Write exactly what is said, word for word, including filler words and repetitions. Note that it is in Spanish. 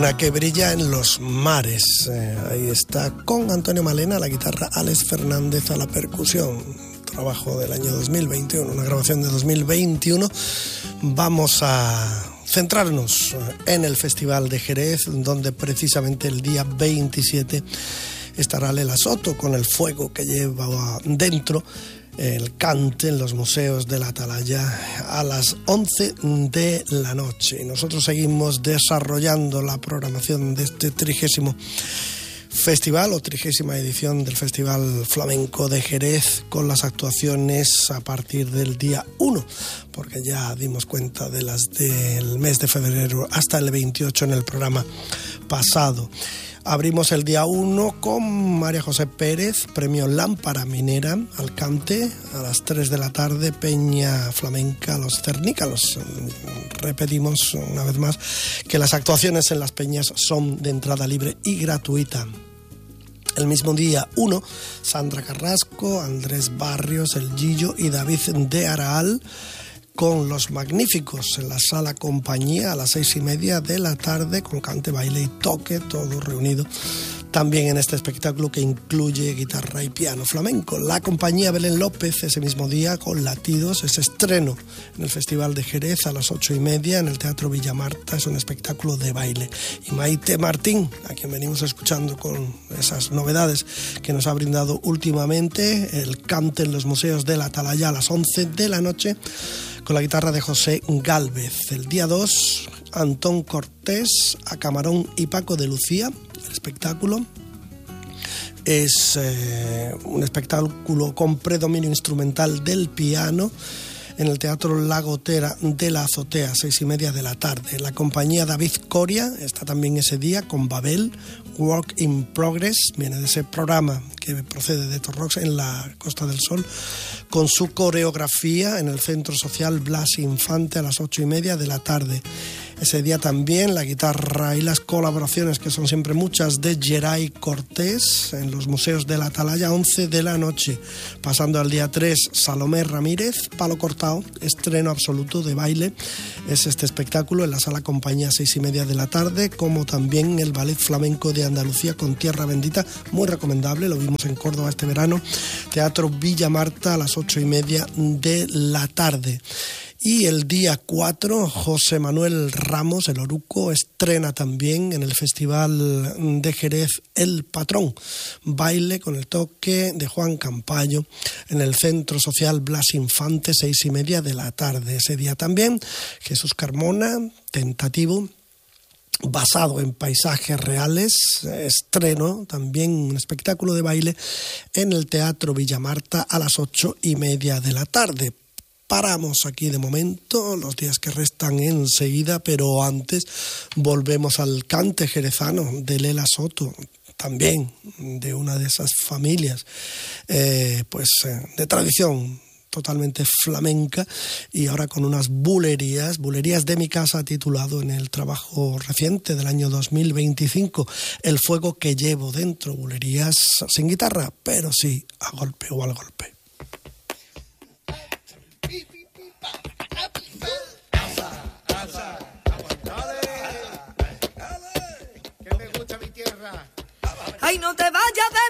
luna que brilla en los mares. Eh, ahí está con Antonio Malena a la guitarra, Alex Fernández a la percusión. Trabajo del año dos mil veintiuno, una grabación de dos mil veintiuno. Vamos a centrarnos en el Festival de Jerez, donde precisamente el día veintisiete estará Lela Soto con el fuego que lleva dentro, el cante en los museos de la Atalaya a las once de la noche. Y nosotros seguimos desarrollando la programación de este trigésimo festival o trigésima edición del Festival Flamenco de Jerez, con las actuaciones a partir del día uno, porque ya dimos cuenta de las del mes de febrero hasta el veintiocho en el programa pasado. Abrimos el día uno con María José Pérez, premio Lámpara Minera al cante, a las tres de la tarde, Peña Flamenca Los Cernícalos. Repetimos una vez más que las actuaciones en las peñas son de entrada libre y gratuita. El mismo día uno, Sandra Carrasco, Andrés Barrios, El Gillo y David de Araal, con Los Magníficos en la Sala Compañía a las seis y media de la tarde, con cante, baile y toque, todo reunido también en este espectáculo que incluye guitarra y piano flamenco. La Compañía Belén López ese mismo día con Latidos, es estreno en el Festival de Jerez a las ocho y media en el Teatro Villa Marta, es un espectáculo de baile. Y Maite Martín, a quien venimos escuchando con esas novedades que nos ha brindado últimamente, el cante en los museos de la Atalaya a las once de la noche, con la guitarra de José Gálvez. El día dos, Antón Cortés, a Camarón y Paco de Lucía. El espectáculo es eh, un espectáculo con predominio instrumental del piano en el Teatro La Gotera de la Azotea, seis y media de la tarde. La Compañía David Coria está también ese día con Babel, Work in Progress, viene de ese programa que procede de Torrox en la Costa del Sol, con su coreografía en el Centro Social Blas Infante a las ocho y media de la tarde. Ese día también la guitarra y las colaboraciones, que son siempre muchas, de Geray Cortés en los museos de la Atalaya, once de la noche. Pasando al día tres, Salomé Ramírez, Palo Cortao, estreno absoluto de baile. Es este espectáculo en la Sala Compañía, seis y media de la tarde, como también el Ballet Flamenco de Andalucía con Tierra Bendita, muy recomendable, lo vimos en Córdoba este verano. Teatro Villa Marta a las ocho y media de la tarde. Y el día cuatro, José Manuel Ramos, el Oruco, estrena también en el Festival de Jerez El Patrón, baile con el toque de Juan Campayo en el Centro Social Blas Infante, seis y media de la tarde. Ese día también, Jesús Carmona, Tentativo, basado en paisajes reales, estreno también un espectáculo de baile en el Teatro Villa Marta a las ocho y media de la tarde. Paramos aquí de momento, los días que restan enseguida, pero antes volvemos al cante jerezano de Lela Soto, también de una de esas familias eh, pues eh, de tradición totalmente flamenca, y ahora con unas bulerías, bulerías de mi casa, titulado en el trabajo reciente del año dos mil veinticinco, El fuego que llevo dentro, bulerías sin guitarra, pero sí a golpe o al golpe. Ay, no te vayas de